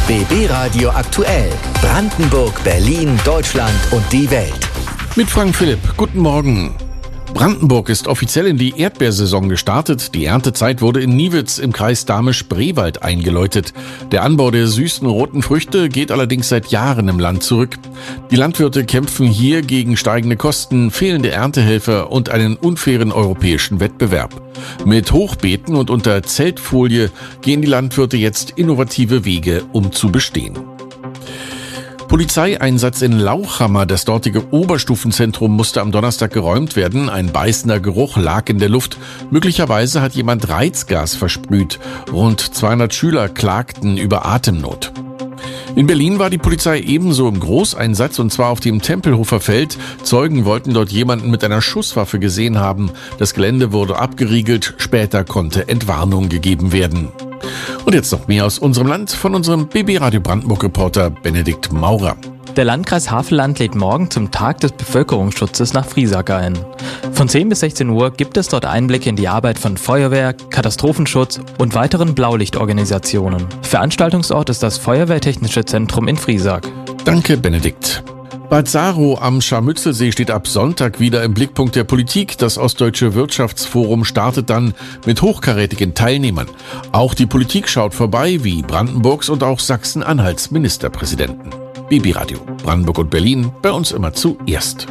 BB Radio aktuell. Brandenburg, Berlin, Deutschland und die Welt. Mit Frank Philipp. Guten Morgen. Brandenburg ist offiziell in die Erdbeersaison gestartet. Die Erntezeit wurde in Niewitz im Kreis Dahme-Spreewald eingeläutet. Der Anbau der süßen roten Früchte geht allerdings seit Jahren im Land zurück. Die Landwirte kämpfen hier gegen steigende Kosten, fehlende Erntehelfer und einen unfairen europäischen Wettbewerb. Mit Hochbeeten und unter Zeltfolie gehen die Landwirte jetzt innovative Wege, um zu bestehen. Polizeieinsatz in Lauchhammer. Das dortige Oberstufenzentrum musste am Donnerstag geräumt werden. Ein beißender Geruch lag in der Luft. Möglicherweise hat jemand Reizgas versprüht. Rund 200 Schüler klagten über Atemnot. In Berlin war die Polizei ebenso im Großeinsatz, und zwar auf dem Tempelhofer Feld. Zeugen wollten dort jemanden mit einer Schusswaffe gesehen haben. Das Gelände wurde abgeriegelt. Später konnte Entwarnung gegeben werden. Und jetzt noch mehr aus unserem Land von unserem BB Radio Brandenburg-Reporter Benedikt Maurer. Der Landkreis Havelland lädt morgen zum Tag des Bevölkerungsschutzes nach Friesack ein. Von 10 bis 16 Uhr gibt es dort Einblicke in die Arbeit von Feuerwehr, Katastrophenschutz und weiteren Blaulichtorganisationen. Veranstaltungsort ist das Feuerwehrtechnische Zentrum in Friesack. Danke, Benedikt. Bad Saro am Scharmützelsee steht ab Sonntag wieder im Blickpunkt der Politik. Das Ostdeutsche Wirtschaftsforum startet dann mit hochkarätigen Teilnehmern. Auch die Politik schaut vorbei, wie Brandenburgs und auch Sachsen-Anhalts Ministerpräsidenten. BB Radio, Brandenburg und Berlin, bei uns immer zuerst.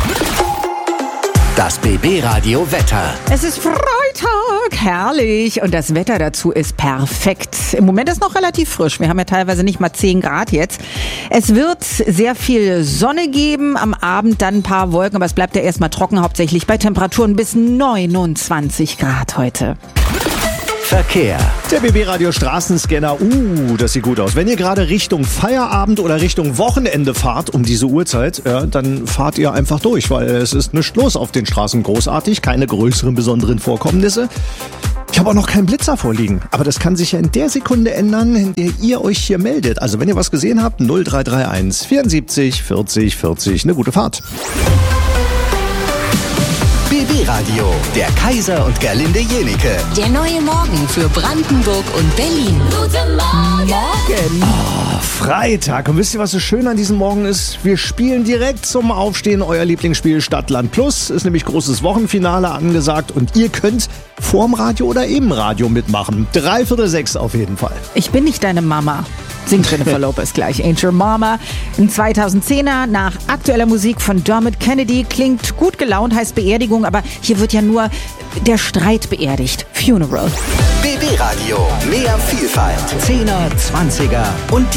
Das BB Radio Wetter. Es ist Freitag, herrlich. Und das Wetter dazu ist perfekt. Im Moment ist noch relativ frisch. Wir haben ja teilweise nicht mal 10 Grad jetzt. Es wird sehr viel Sonne geben. Am Abend dann ein paar Wolken. Aber es bleibt ja erstmal trocken, hauptsächlich bei Temperaturen bis 29 Grad heute. Verkehr. Der BB Radio Straßenscanner, das sieht gut aus. Wenn ihr gerade Richtung Feierabend oder Richtung Wochenende fahrt um diese Uhrzeit, dann fahrt ihr einfach durch, weil es ist nichts los auf den Straßen, großartig, keine größeren besonderen Vorkommnisse. Ich habe auch noch keinen Blitzer vorliegen, aber das kann sich ja in der Sekunde ändern, in der ihr euch hier meldet. Also wenn ihr was gesehen habt, 0331 74 40 40, eine gute Fahrt. BB Radio, der Kaiser und Gerlinde Jenike. Der neue Morgen für Brandenburg und Berlin. Guten Morgen! Freitag. Und wisst ihr, was so schön an diesem Morgen ist? Wir spielen direkt zum Aufstehen euer Lieblingsspiel Stadt, Land, Plus. Ist nämlich großes Wochenfinale angesagt und ihr könnt vorm Radio oder im Radio mitmachen. 5:45 auf jeden Fall. Ich bin nicht deine Mama, singt Jennifer Lopez gleich. Ain't Your Mama. Ein 2010er nach aktueller Musik von Dermot Kennedy. Klingt gut gelaunt, heißt Beerdigung, aber hier wird ja nur der Streit beerdigt. Funeral. BB Radio, mehr Vielfalt. 10er, 20er und die